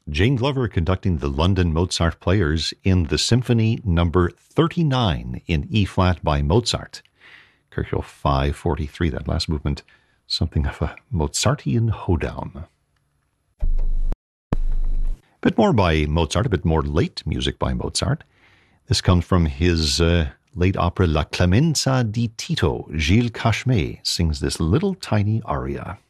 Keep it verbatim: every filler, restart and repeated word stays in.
Jane Glover conducting the London Mozart Players in the Symphony number thirty-nine in E-flat by Mozart. Kirchhoff five forty-three, that last movement, something of a Mozartian hoedown. A bit more by Mozart, a bit more late music by Mozart. This comes from his uh, late opera La Clemenza di Tito. Gilles Cashmé sings this little tiny aria.